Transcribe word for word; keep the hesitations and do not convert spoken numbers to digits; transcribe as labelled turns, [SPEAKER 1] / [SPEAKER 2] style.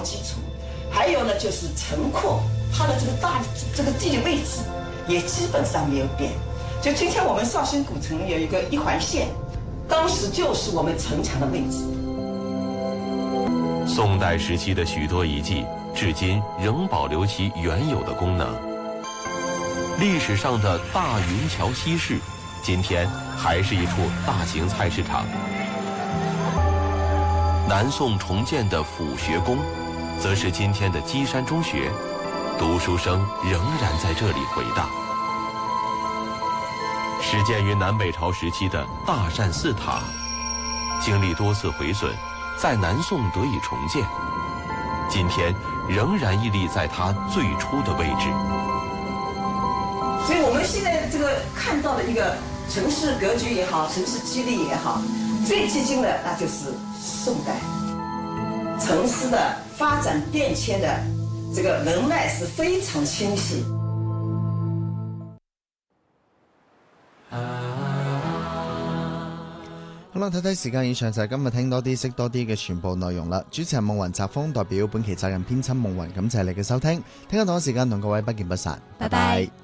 [SPEAKER 1] 基础，还有呢就是城廓，它的这个大这个地理位置也基本上没有变。就今天我们绍兴古城有一个一环线，当时就是我们城墙的位置。
[SPEAKER 2] 宋代时期的许多遗迹，至今仍保留其原有的功能。历史上的大云桥西市，今天还是一处大型菜市场。南宋重建的府学宫，则是今天的基山中学，读书声仍然在这里回荡。始建于南北朝时期的大善寺塔，经历多次毁损，在南宋得以重建，今天仍然屹立在它最初的位置。
[SPEAKER 1] 所以我们现在这个看到的一个城市格局也好，城市肌理也好，最接近的那就是宋代。城市的发展变迁的这个人脉是非常清晰。
[SPEAKER 3] 好啦，睇睇時間，以上就係今日聽多啲識多啲嘅全部內容啦。主持人夢雲澤峰代表本期責任編輯夢雲，感謝你嘅收聽。聽日同一時間同各位不見不散，拜拜。